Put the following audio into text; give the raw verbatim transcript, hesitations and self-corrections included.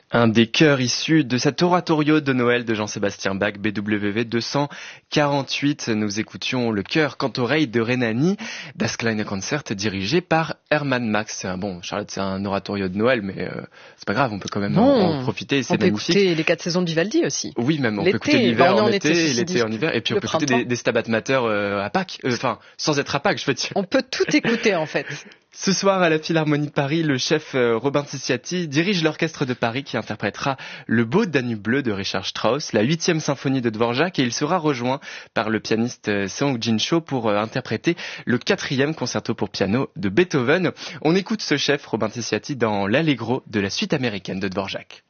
Un des chœurs issus de cet oratorio de Noël de Jean-Sébastien Bach, B W V deux cent quarante-huit. Nous écoutions le chœur Cantoreille de Rhénanie, Das kleine Konzert, dirigé par Hermann Max. Bon, Charlotte, c'est un oratorio de Noël, mais euh, c'est pas grave, on peut quand même non, en, en profiter, c'est on peut magnifique. écouter les quatre saisons de Vivaldi aussi. Oui, même, on l'été, peut écouter l'hiver bah, en, en été, été, l'été dit, en hiver, et puis on peut printemps. écouter des, des Stabat Mater euh, à Pâques, enfin, euh, sans être à Pâques, je veux dire. On peut tout écouter, en fait. Ce soir, à la Philharmonie de Paris, le chef euh, Robin Tiziati dirige l'orchestre de Paris qui interprétera Le Beau Danube bleu de Richard Strauss, la huitième symphonie de Dvorak, et il sera rejoint par le pianiste euh, Seong-Jin Cho pour euh, interpréter le quatrième concerto pour piano de Beethoven. On écoute ce chef Robin Tiziati dans l'Allegro de la suite américaine de Dvorak.